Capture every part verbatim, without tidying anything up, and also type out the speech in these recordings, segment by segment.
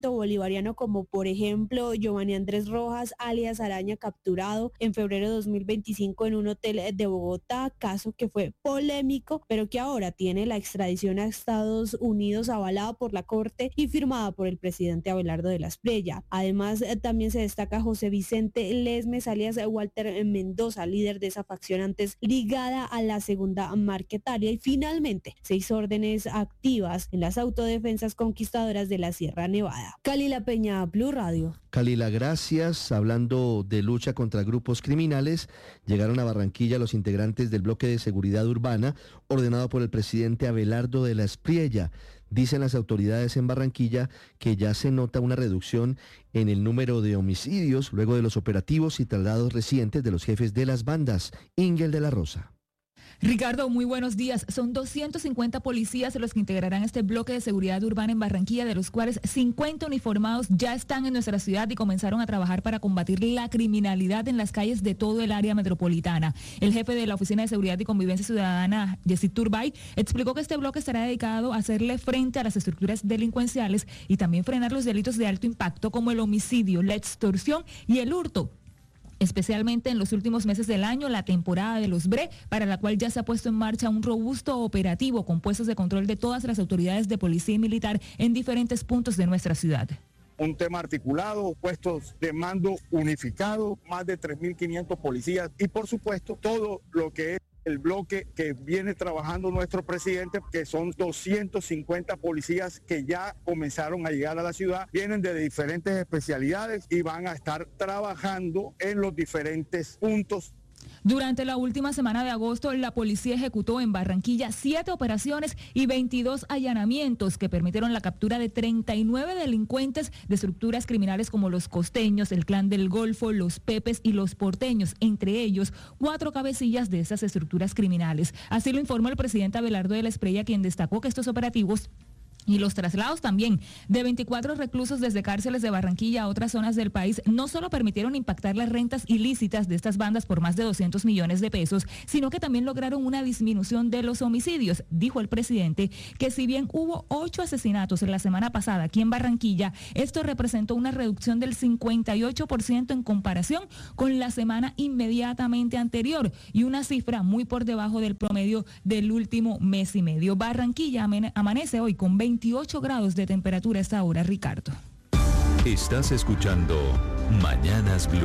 bolivariano, como por ejemplo Giovanni Andrés Rojas, alias Araña, capturado en febrero de dos mil veinticinco en un hotel de Bogotá, caso que fue polémico, pero que ahora tiene la extradición a Estados Unidos avalada por la Corte y firmada por el presidente Abelardo de la Espriella. Además, eh, también se destaca José Vicente Lesmes, alias Walter Mendoza, líder de esa facción antes ligada a la Segunda Marquetalia, y finalmente seis órdenes activas en las autodefensas conquistadoras de la Sierra Nevada. Kalila Peña, Blue Radio. Kalila, gracias. Hablando de lucha contra grupos criminales, llegaron a Barranquilla los integrantes del bloque de seguridad urbana ordenado por el presidente Abelardo de la Espriella. Dicen las autoridades en Barranquilla que ya se nota una reducción en el número de homicidios luego de los operativos y traslados recientes de los jefes de las bandas. Ingel de la Rosa. Ricardo, muy buenos días. Son doscientos cincuenta policías los que integrarán este bloque de seguridad urbana en Barranquilla, de los cuales cincuenta uniformados ya están en nuestra ciudad y comenzaron a trabajar para combatir la criminalidad en las calles de todo el área metropolitana. El jefe de la Oficina de Seguridad y Convivencia Ciudadana, Yesid Turbay, explicó que este bloque estará dedicado a hacerle frente a las estructuras delincuenciales y también frenar los delitos de alto impacto como el homicidio, la extorsión y el hurto, especialmente en los últimos meses del año, la temporada de los B R E, para la cual ya se ha puesto en marcha un robusto operativo con puestos de control de todas las autoridades de policía y militar en diferentes puntos de nuestra ciudad. Un tema articulado, puestos de mando unificados, más de tres mil quinientos policías y por supuesto todo lo que es el bloque que viene trabajando nuestro presidente, que son doscientos cincuenta policías que ya comenzaron a llegar a la ciudad, vienen de diferentes especialidades y van a estar trabajando en los diferentes puntos. Durante la última semana de agosto, la policía ejecutó en Barranquilla siete operaciones y veintidós allanamientos que permitieron la captura de treinta y nueve delincuentes de estructuras criminales como los costeños, el Clan del Golfo, los Pepes y los porteños, entre ellos cuatro cabecillas de esas estructuras criminales. Así lo informó el presidente Abelardo de la Espriella, quien destacó que estos operativos y los traslados también de veinticuatro reclusos desde cárceles de Barranquilla a otras zonas del país no solo permitieron impactar las rentas ilícitas de estas bandas por más de doscientos millones de pesos, sino que también lograron una disminución de los homicidios. Dijo el presidente que si bien hubo ocho asesinatos en la semana pasada aquí en Barranquilla, esto representó una reducción del cincuenta y ocho por ciento en comparación con la semana inmediatamente anterior y una cifra muy por debajo del promedio del último mes y medio. Barranquilla amanece hoy con veintiocho grados de temperatura a esta hora, Ricardo. Estás escuchando Mañanas Blue.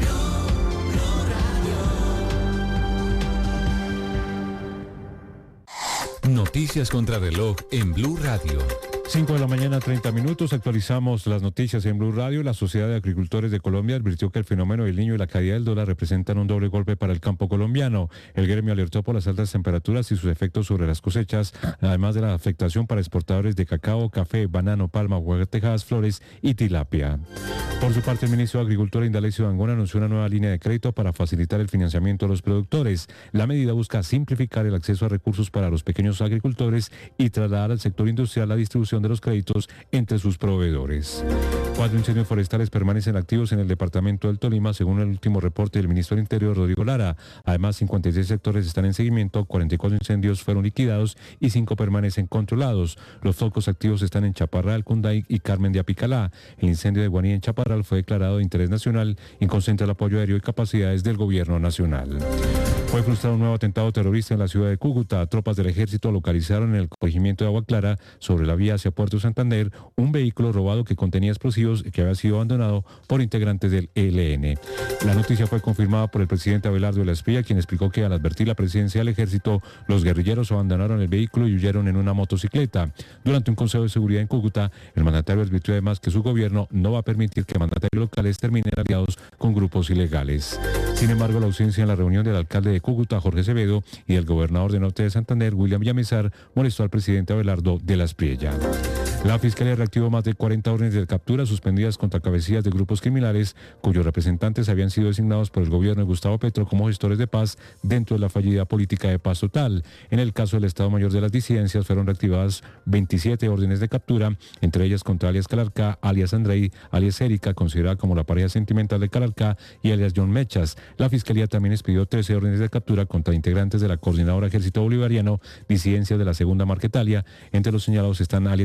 Noticias contra reloj en Blue Radio. cinco de la mañana, treinta minutos, actualizamos las noticias en Blue Radio. La Sociedad de Agricultores de Colombia advirtió que el fenómeno del Niño y la caída del dólar representan un doble golpe para el campo colombiano. El gremio alertó por las altas temperaturas y sus efectos sobre las cosechas, además de la afectación para exportadores de cacao, café, banano, palma, aguacatejas, flores y tilapia. Por su parte, el ministro de Agricultura, Indalecio Dangond, anunció una nueva línea de crédito para facilitar el financiamiento a los productores. La medida busca simplificar el acceso a recursos para los pequeños agricultores y trasladar al sector industrial la distribución de los créditos entre sus proveedores. Cuatro incendios forestales permanecen activos en el departamento del Tolima, según el último reporte del ministro del Interior, Rodrigo Lara. Además, cincuenta y seis sectores están en seguimiento, cuarenta y cuatro incendios fueron liquidados y cinco permanecen controlados. Los focos activos están en Chaparral, Cunday y Carmen de Apicalá. El incendio de Guaní en Chaparral fue declarado de interés nacional y concentra el apoyo aéreo y capacidades del gobierno nacional. Fue frustrado un nuevo atentado terrorista en la ciudad de Cúcuta. Tropas del ejército localizaron en el corregimiento de Agua Clara, sobre la vía hacia Puerto Santander, un vehículo robado que contenía explosivos que había sido abandonado por integrantes del E L N. La noticia fue confirmada por el presidente Abelardo de la Espriella, quien explicó que al advertir la presidencia del ejército, los guerrilleros abandonaron el vehículo y huyeron en una motocicleta. Durante un consejo de seguridad en Cúcuta, el mandatario advirtió además que su gobierno no va a permitir que mandatarios locales terminen aliados con grupos ilegales. Sin embargo, la ausencia en la reunión del alcalde de Cúcuta, Jorge Acevedo, y del gobernador de Norte de Santander, William Villamizar, molestó al presidente Abelardo de la Espriella. La Fiscalía reactivó más de cuarenta órdenes de captura suspendidas contra cabecillas de grupos criminales cuyos representantes habían sido designados por el gobierno de Gustavo Petro como gestores de paz dentro de la fallida política de paz total. En el caso del Estado Mayor de las Disidencias fueron reactivadas veintisiete órdenes de captura, entre ellas contra alias Calarcá, alias Andrei, alias Erika, considerada como la pareja sentimental de Calarcá, y alias John Mechas. La Fiscalía también expidió trece órdenes de captura contra integrantes de la Coordinadora Ejército Bolivariano, disidencias de la Segunda Marquetalia. Entre los señalados están alias Arañas,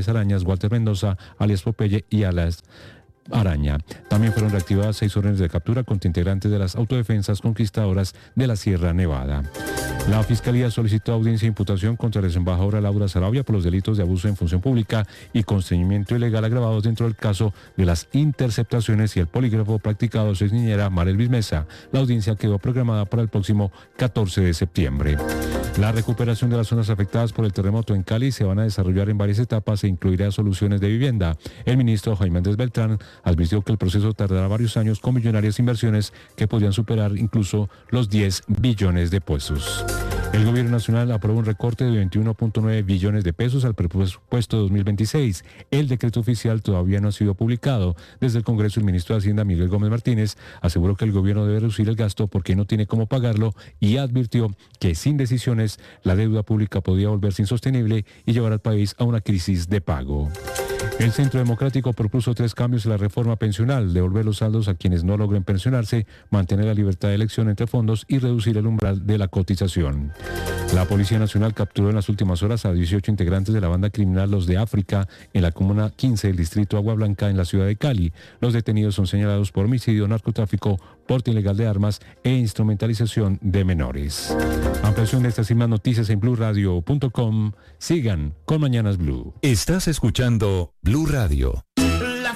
alias Walter Mendoza, alias Popeye y alias Araña. También fueron reactivadas seis órdenes de captura contra integrantes de las autodefensas conquistadoras de la Sierra Nevada. La Fiscalía solicitó audiencia de imputación contra la exembajadora Laura Sarabia por los delitos de abuso en función pública y constreñimiento ilegal agravados dentro del caso de las interceptaciones y el polígrafo practicado a su exniñera Marelvis Mesa. La audiencia quedó programada para el próximo catorce de septiembre. La recuperación de las zonas afectadas por el terremoto en Cali se van a desarrollar en varias etapas e incluirá soluciones de vivienda. El ministro Jaime Andrés Beltrán advirtió que el proceso tardará varios años con millonarias inversiones que podrían superar incluso los diez billones de pesos. El gobierno nacional aprobó un recorte de veintiuno punto nueve billones de pesos al presupuesto de dos mil veintiséis. El decreto oficial todavía no ha sido publicado. Desde el Congreso, el ministro de Hacienda, Miguel Gómez Martínez, aseguró que el gobierno debe reducir el gasto porque no tiene cómo pagarlo y advirtió que sin decisiones la deuda pública podría volverse insostenible y llevar al país a una crisis de pago. El Centro Democrático propuso tres cambios en la reforma pensional: devolver los saldos a quienes no logren pensionarse, mantener la libertad de elección entre fondos y reducir el umbral de la cotización. La Policía Nacional capturó en las últimas horas a dieciocho integrantes de la banda criminal Los de África en la comuna quince del distrito Agua Blanca en la ciudad de Cali. Los detenidos son señalados por homicidio, narcotráfico, porte ilegal de armas e instrumentalización de menores. Ampliación de estas y más noticias en blue radio punto com. Sigan con Mañanas Blue. Estás escuchando Blue Radio.